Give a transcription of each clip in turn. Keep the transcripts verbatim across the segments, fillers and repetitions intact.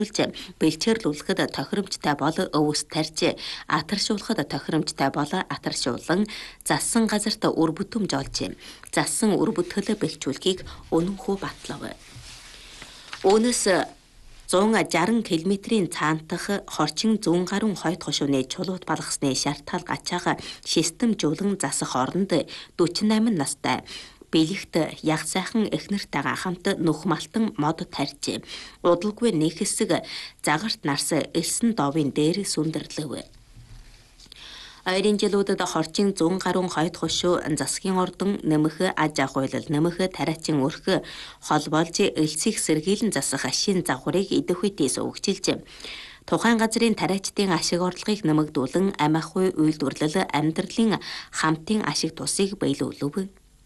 бэлчээрлүүлэхэд тохиромжтой бол өвс тарьж, атаршуулахад тохиромжтой бол атаршуулан зассан газарт үр бүтэмж олж, зассан үр бүтгэл бэлчүүлэхийг үнэнхүү батлав. Үүнээс зуун жарган километрийн цаантах хорчин зүүн гаруун хойд хошууны чулууд балгасны шартгаал гачаага системжүүлэн засах оронд дөрвөн найман настай бэлэгт яг сайхан эхнэртэйгээ хамт нөх малтан мод тарьж, удалгүй нэг хэсэг загарт нарс элсэн доовын дээр сүндэрлэв. Ойрын жилүүдэд хорчин зүүн гаруун хойд хошуу засгийн ордон нэмэх аж ахуйлал нэмэх тариачин өрх хол болж элсийг сэргийлэн засах шин загварыг идэх үедээ сувгчилж, тухайн газрын тариачдын ашиг орлогыг нэмэгдүүлэн амь ахуй үйлдвэрлэл амьдралын хамтын ашиг тусыг биелүүлв.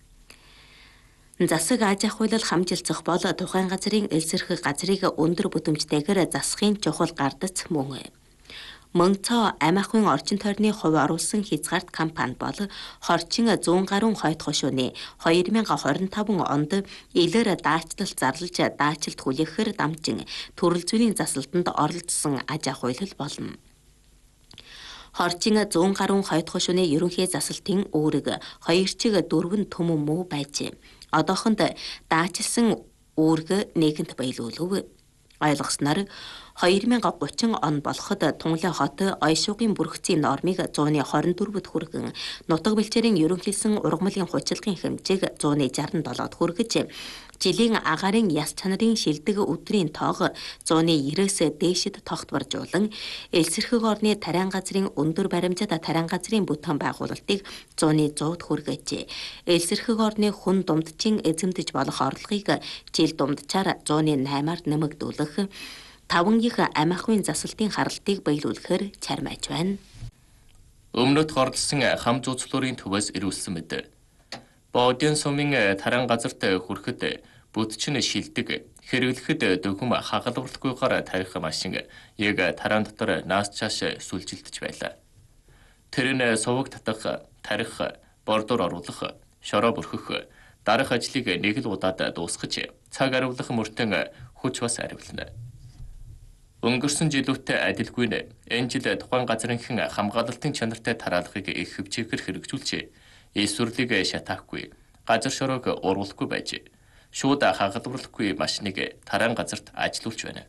Засаг аж ахуйлал хамжилцах бол тухайн газрын элсэрх газрыг өндөр бүтэмжтэйгээр засахын чухал гардац мөн. Мөн цоо амь ахуйн орчин тойрны хувь оруулсан хязгаарт компани бол хорчин зүүн гаруун хойд хошууны две тысячи двадцать пять онд илэр даачлалт зарлаж даачлалт хүлээхээр дамжин төрөл зүйлийн засалтанд оролцсон аж ахуйлал болно. Хорчин зүүн гаруун хойд хошууны ерөнхий засалтын үүрэг хоёр чиг дөрвөн төмөн муу байж, одоохонд даачилсан үүрэг нэгэнт биелүүлв. Ойлгосноор две тысячи тридцать он болоход Тунгалин хот ойшуугын бүрхцийн нормыг one twenty-fourд хүргэн, нутаг бэлчээрийн ерөнхийлсөн ургамлын хүчилгын хэмжээг one sixty-seven хүргэж, жилийн агаарын яс чанарын шилдэг өдрийн тоог one ninety-с дээшид тогтворжуулан, элсэрхэг орны тариан газрын өндөр баримжаад тариан газрын бүтээн байгуулалтыг one hundred хүргэж, элсэрхэг орны хүн дундчин эзэмдэж болох орлогыг жил дундчаар one oh eight-аар нэмэгдүүлэх, таван их амь ахуйн засалтын харалтыг биелүүлэхээр чармайж байна. Өмнөд хордлсон хам зууцлуурын төвөөс ирүүлсэн мэд. Боодын сумын таран газарт хүрэхэд бүтчин шилдэг, хэрэглэхэд дөгөм хагалбарлахгүйгээр тарих машин яг таран дотор наас цааш сүлжилдэж байлаа. Тэр нь суваг татах, тарих, бордоор оруулах, шороо бүрхэх, дарах ажлыг нэг л удаад дуусгаж, цаг ариулах мөртөн хүч бас ариулна. Өнгөрсөн жилүүтэй адилгүй нь энэ жил тухайн газрынхан хамгаалалтын чанартай тараалгыг их хөвчээр хэрэгжүүлж, эсвэрлийг шатаахгүй, газар шороог уруулахгүй байж, шууд хагалбарлахгүй машиныг таран газарт ажилуулж байна.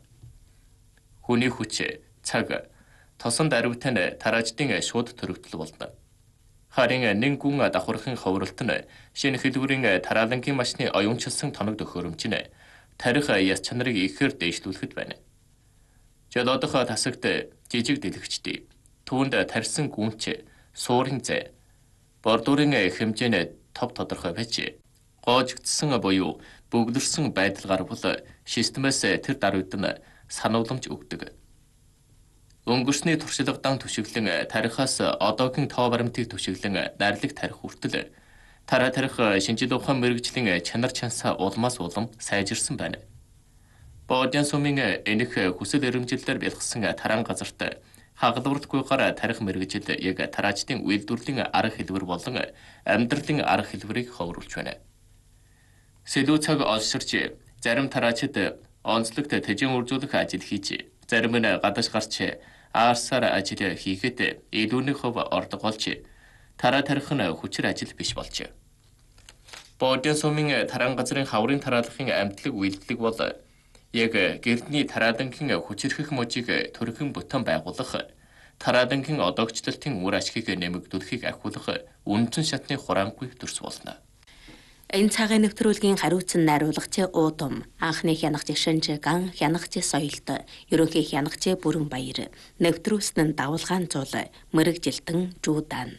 Хүний хүч, цаг, тосон даруйтай нь тараачдын шууд төрөгдөл болно. Харин нэг гүн давхархын ховролт нь шинэ хэлбэрийн тараалангийн машины оюунчилсан тоног төхөөрөмж нь тарих яс чанарыг ихээр дээшлүүлэхэд байна. Жолоодох тасагт жижиг дэлгчдээ түүнд тарьсан гүнч, суурин зэ, бордуурын хэмжээний тов тодорхой байж, гоожигдсан буюу бөглөрсөн байдал гарвал системээс тэр даруйд нь санууламж өгдөг. Өнгөрсний туршлагадан түшиглэн тарихаас одоогийн тоо баримтыг түшиглэн найрлаг тарих хүртэл тараа тарих шинжил ухаан мэрэгжлийн чанар чансаа улмаас улам сайжирсан байна. Боодын сумын энэх хүсэл эрмжилээр бэлгсэн таран газарт хагалбарлахгүйгээр тарих мэрэгжил яг тараачдын үйлдвэрлэлийн арга хэлбэр болон амьдралын арга хэлбэрийг ховруулж байна. Сэлүү цаг олширч, зарим тараачид онцлогт тэжин үржүүлэх ажил хийж, зарим нь гадаж гарч аарсаар ажил хийхэд илүү нэг хөв ордог болж, тараа тарих нь хүчээр ажил биш болж. Боодын сумын таран газрын хаврын тараалахын амтлаг үйлдэлэг бол яг гэрдний тараалангийн хүчирхэх можийг төрхөн бүтэн байгуулах, тараалангийн одоогчлалтын үр ашгийг нэмэгдүүлэхийг ахиулах үндсэн шатны хураангүй төрс болно. Энэ цагаан нэвтрүүлгийн хариуцсан найруулгач Уудам, анхны хянагч Шинжиган, хянагч Соёлт, ерөнхий хянагч Бүрэнбаяр, нэвтрүүлсэн нь Давалгаан Зул, мэрэгжилтэн Жуудан.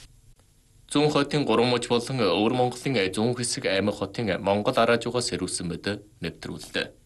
Зүүн хотын гурван муж болон Өвөр Монголын зүүн хэсэг аймаг хотын Монгол араажуугаас ирүүлсэн мэд нэвтрүүлдэг.